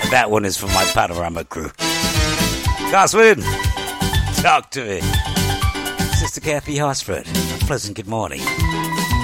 That one is for my Panorama crew. Goswin, talk to me. Sister Kathy Horsford, a pleasant good morning.